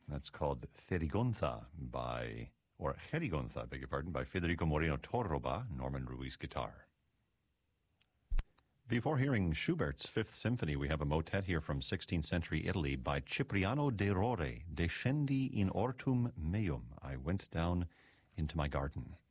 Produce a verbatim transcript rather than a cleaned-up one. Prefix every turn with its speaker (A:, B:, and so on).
A: That's called Therigonza by, or Jerigonza, I beg your pardon, by Federico Moreno Torroba, Norman Ruiz guitar. Before hearing Schubert's Fifth Symphony, we have a motet here from sixteenth century Italy by Cipriano de Rore, Descendi in ortum meum. I went down into my garden.